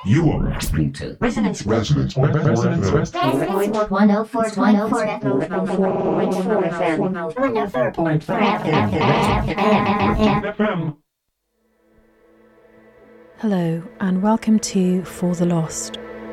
You are listening to Resonance 104.4 FM. Hello and welcome to For the Lost.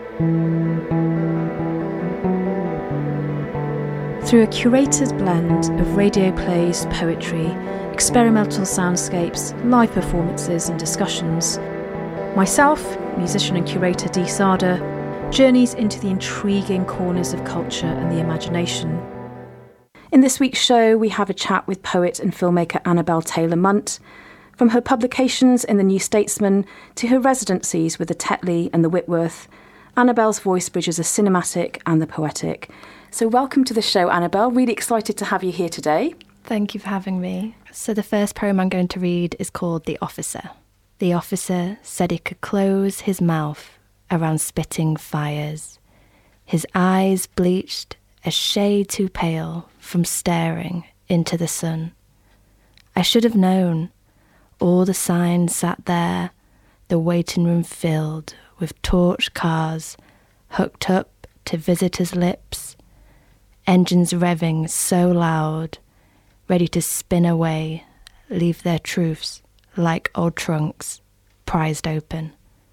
Through a curated blend of radio plays, poetry, experimental soundscapes, live performances and discussions, myself, musician and curator Dee Sada, journeys into the intriguing corners of culture and the imagination. In this week's show, we have a chat with poet and filmmaker Annabel Taylor-Munt. From her publications in the New Statesman to her residencies with the Tetley and the Whitworth, Annabel's voice bridges the cinematic and the poetic. So welcome to the show, Annabel. Really excited to have you here today. Thank you for having me. So the first poem I'm going to read is called The Officer. The officer said he could close his mouth around spitting fires. His eyes bleached a shade too pale from staring into the sun. I should have known. All the signs sat there, the waiting room filled with torch cars hooked up to visitors' lips, engines revving so loud, ready to spin away, leave their truths like old trunks, prized open.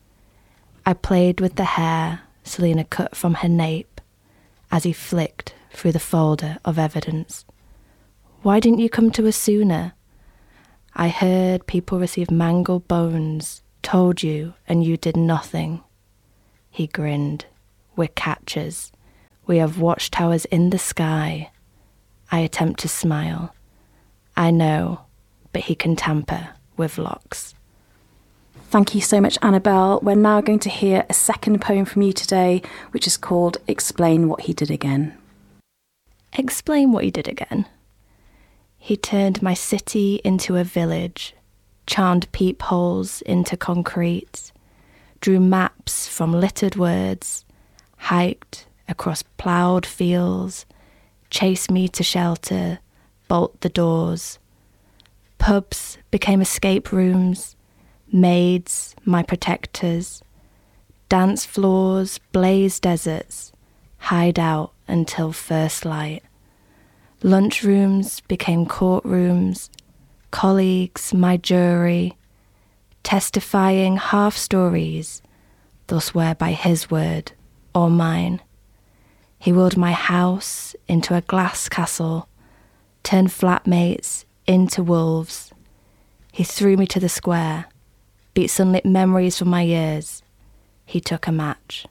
I played with the hair Selena cut from her nape as he flicked through the folder of evidence. Why didn't you come to us sooner? I heard people receive mangled bones, told you, and you did nothing. He grinned. We're catchers. We have watchtowers in the sky. I attempt to smile. I know, but he can tamper with locks. Thank you so much, Annabel. We're now going to hear a second poem from you today, which is called Explain What He Did Again. Explain what he did again. He turned my city into a village, charmed peepholes into concrete, drew maps from littered words, hiked across ploughed fields, chased me to shelter, bolt the doors. Pubs became escape rooms, maids my protectors, dance floors blazed deserts, hide out until first light. Lunchrooms became courtrooms, colleagues my jury, testifying half stories, they'll swear by his word or mine. He willed my house into a glass castle, turned flatmates into wolves. He threw me to the square, beat sunlit memories from my ears. He took a match.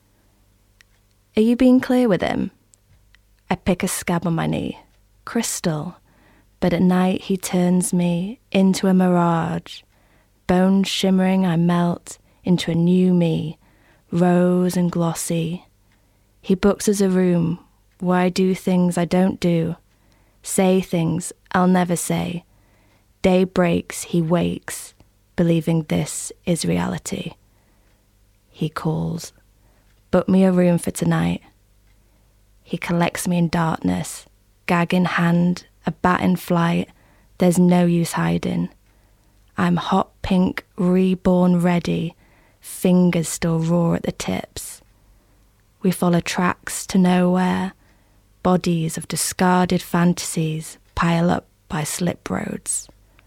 Are you being clear with him? I pick a scab on my knee. Crystal. But at night he turns me into a mirage. Bones shimmering, I melt into a new me, rose and glossy. He books us a room where I do things I don't do, say things I'll never say. Day breaks, he wakes, believing this is reality. He calls, book me a room for tonight. He collects me in darkness, gag in hand, a bat in flight. There's no use hiding. I'm hot pink, reborn ready, fingers still raw at the tips. We follow tracks to nowhere, bodies of discarded fantasies pile up by slip roads.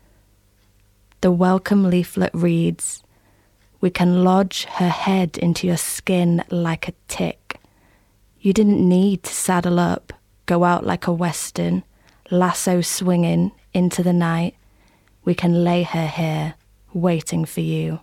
The welcome leaflet reads, we can lodge her head into your skin like a tick. You didn't need to saddle up, go out like a western, lasso swinging into the night. We can lay her here, waiting for you.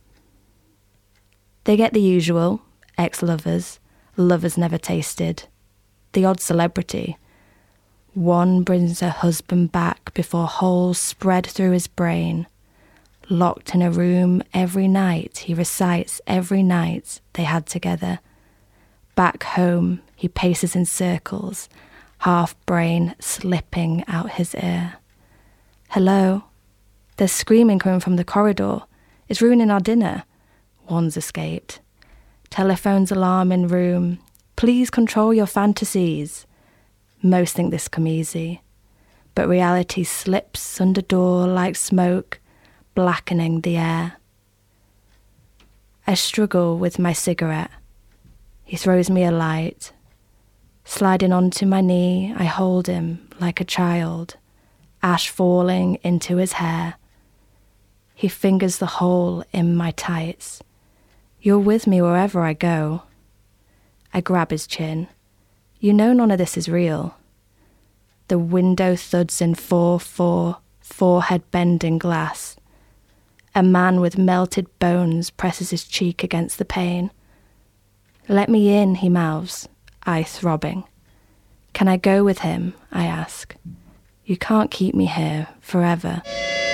They get the usual, ex-lovers, lovers never tasted, the odd celebrity. One brings her husband back before holes spread through his brain. Locked in a room every night, he recites every night they had together. Back home, he paces in circles, half-brain slipping out his ear. Hello? There's screaming coming from the corridor. It's ruining our dinner. One's escaped. Telephone's alarm in room. Please control your fantasies. Most think this come easy. But reality slips under door like smoke, blackening the air. I struggle with my cigarette. He throws me a light. Sliding onto my knee, I hold him like a child, ash falling into his hair. He fingers the hole in my tights. You're with me wherever I go. I grab his chin. You know none of this is real. The window thuds in 4-4, forehead bending glass. A man with melted bones presses his cheek against the pane. Let me in, he mouths, eye throbbing. Can I go with him? I ask. You can't keep me here forever.